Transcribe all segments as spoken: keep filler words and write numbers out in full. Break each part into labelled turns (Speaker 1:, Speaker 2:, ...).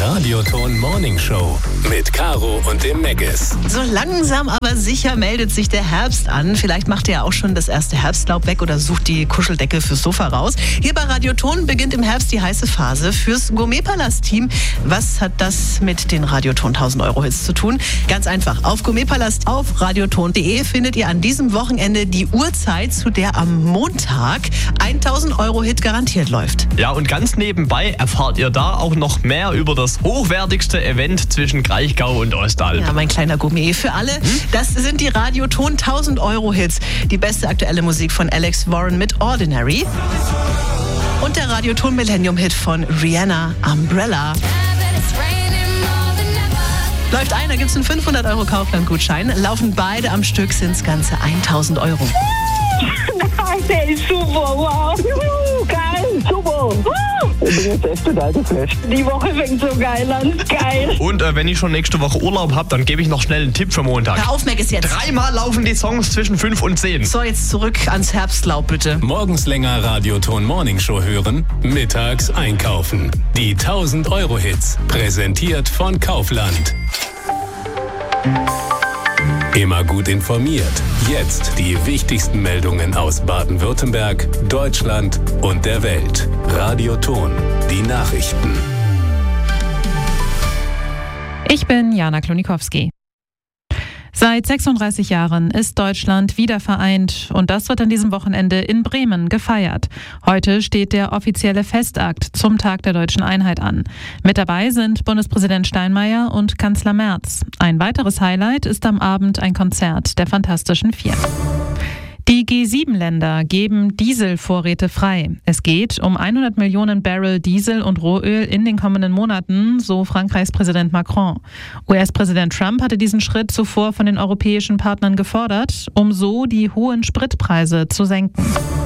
Speaker 1: Radioton Morning Show mit Caro und dem Meggis.
Speaker 2: So langsam aber sicher meldet sich der Herbst an. Vielleicht macht ihr ja auch schon das erste Herbstlaub weg oder sucht die Kuscheldecke fürs Sofa raus. Hier bei Radioton beginnt im Herbst die heiße Phase fürs Gourmetpalast-Team. Was hat das mit den Radioton tausend Euro Hits zu tun? Ganz einfach. Auf Gourmetpalast auf radioton punkt de findet ihr an diesem Wochenende die Uhrzeit, zu der am Montag ein tausend Euro Hit garantiert läuft.
Speaker 3: Ja, und ganz nebenbei erfahrt ihr da auch noch mehr über das hochwertigste Event zwischen Kraichgau und Ostalb.
Speaker 2: Ja, mein kleiner Gourmet für alle. Hm? Das sind die Radioton tausend Euro Hits. Die beste aktuelle Musik von Alex Warren mit Ordinary. Und der Radioton Millennium Hit von Rihanna, Umbrella. Läuft ein, da gibt es einen fünfhundert Euro Kaufland-Gutschein. Laufen beide am Stück, sind es ganze tausend Euro.
Speaker 4: Nein, der ist super, wow. Juhu, geil, super. Ich bin jetzt echt total geflasht. Die Woche fängt so geil an, geil.
Speaker 3: Und äh, wenn ich schon nächste Woche Urlaub habe, dann gebe ich noch schnell einen Tipp für Montag.
Speaker 2: Hör auf, Meggis, jetzt.
Speaker 3: Dreimal laufen die Songs zwischen fünf und zehn.
Speaker 2: So, jetzt zurück ans Herbstlaub, bitte.
Speaker 1: Morgens länger Radioton Morning Show hören, mittags einkaufen. Die tausend Euro Hits, präsentiert von Kaufland. Immer gut informiert. Jetzt die wichtigsten Meldungen aus Baden-Württemberg, Deutschland und der Welt. Radioton, die Nachrichten.
Speaker 5: Ich bin Jana Klonikowski. Seit sechsunddreißig Jahren ist Deutschland wieder vereint und das wird an diesem Wochenende in Bremen gefeiert. Heute steht der offizielle Festakt zum Tag der deutschen Einheit an. Mit dabei sind Bundespräsident Steinmeier und Kanzler Merz. Ein weiteres Highlight ist am Abend ein Konzert der Fantastischen Vier. Die G sieben Länder geben Dieselvorräte frei. Es geht um hundert Millionen Barrel Diesel und Rohöl in den kommenden Monaten, so Frankreichs Präsident Macron. U S-Präsident Trump hatte diesen Schritt zuvor von den europäischen Partnern gefordert, um so die hohen Spritpreise zu senken.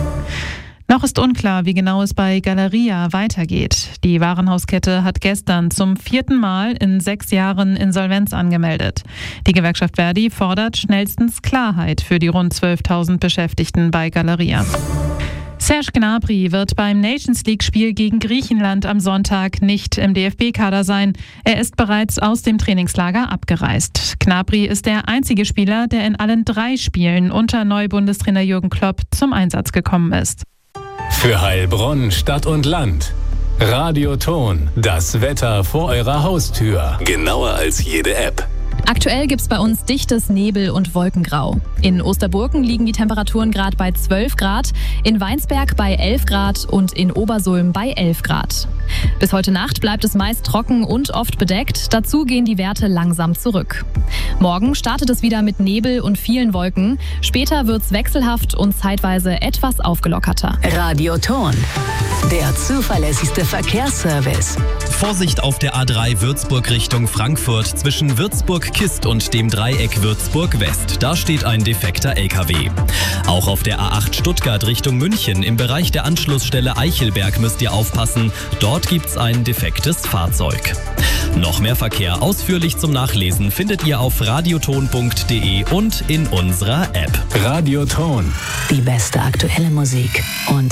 Speaker 5: Noch ist unklar, wie genau es bei Galeria weitergeht. Die Warenhauskette hat gestern zum vierten Mal in sechs Jahren Insolvenz angemeldet. Die Gewerkschaft Verdi fordert schnellstens Klarheit für die rund zwölftausend Beschäftigten bei Galeria. Serge Gnabry wird beim Nations-League-Spiel gegen Griechenland am Sonntag nicht im D F B-Kader sein. Er ist bereits aus dem Trainingslager abgereist. Gnabry ist der einzige Spieler, der in allen drei Spielen unter Neubundestrainer Jürgen Klopp zum Einsatz gekommen ist.
Speaker 1: Für Heilbronn, Stadt und Land. Radioton, das Wetter vor eurer Haustür. Genauer als jede App.
Speaker 6: Aktuell gibt's bei uns dichtes Nebel- und Wolkengrau. In Osterburken liegen die Temperaturen gerade bei zwölf Grad, in Weinsberg bei elf Grad und in Obersulm bei elf Grad. Bis heute Nacht bleibt es meist trocken und oft bedeckt. Dazu gehen die Werte langsam zurück. Morgen startet es wieder mit Nebel und vielen Wolken. Später wird's wechselhaft und zeitweise etwas aufgelockerter.
Speaker 7: Radioton, der zuverlässigste Verkehrsservice.
Speaker 8: Vorsicht auf der A drei Würzburg Richtung Frankfurt zwischen Würzburg-Kist und dem Dreieck Würzburg-West. Da steht ein defekter L K W. Auch auf der A acht Stuttgart Richtung München im Bereich der Anschlussstelle Eichelberg müsst ihr aufpassen. Dort gibt's ein defektes Fahrzeug. Noch mehr Verkehr ausführlich zum Nachlesen findet ihr auf radioton punkt de und in unserer App.
Speaker 1: Radioton.
Speaker 7: Die beste aktuelle Musik und